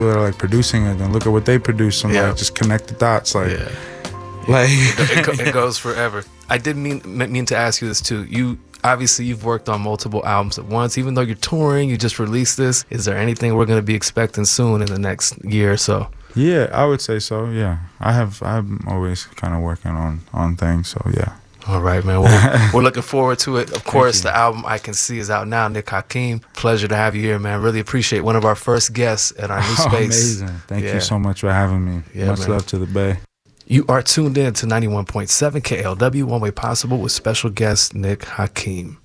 that are like producing it, and look at what they produce, and like just connect the dots, like, it goes forever. I did mean to ask you this too. Obviously, you've worked on multiple albums at once. Even though you're touring, you just released this. Is there anything we're going to be expecting soon in the next year or so? Yeah, I would say so. Yeah, I'm always kind of working on things. So yeah. All right, man. Well, we're looking forward to it. Of course, the album I Can See is out now. Nick Hakim, pleasure to have you here, man. Really appreciate one of our first guests at our new space. Amazing. Thank you so much for having me. Much love to the Bay. You are tuned in to 91.7 KLW, One Way Possible, with special guest Nick Hakim.